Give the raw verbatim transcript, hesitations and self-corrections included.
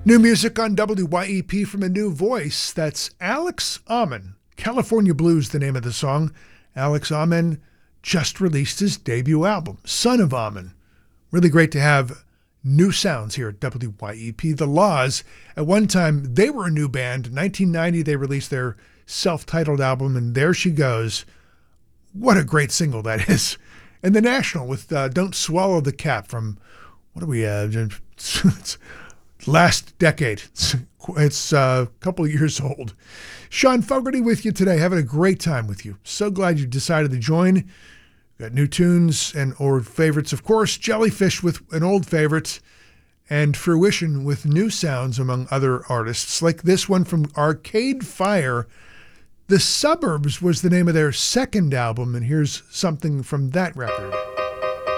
New music on W Y E P from a new voice. That's Alex Amen. California Blues, the name of the song. Alex Amen just released his debut album, Son of Amen. Really great to have new sounds here at W Y E P. The Laws, at one time, they were a new band. In nineteen ninety, they released their self-titled album, and there she goes. What a great single that is. And The National with uh, Don't Swallow the Cap from, what do we have? It's last decade. It's, it's uh, a couple of years old. Sean Fogarty with you today, having a great time with you. So glad you decided to join. Got new tunes and old favorites, of course. Jellyfish with an old favorite, and Fruition with new sounds among other artists, like this one from Arcade Fire. The Suburbs was the name of their second album, and here's something from that record.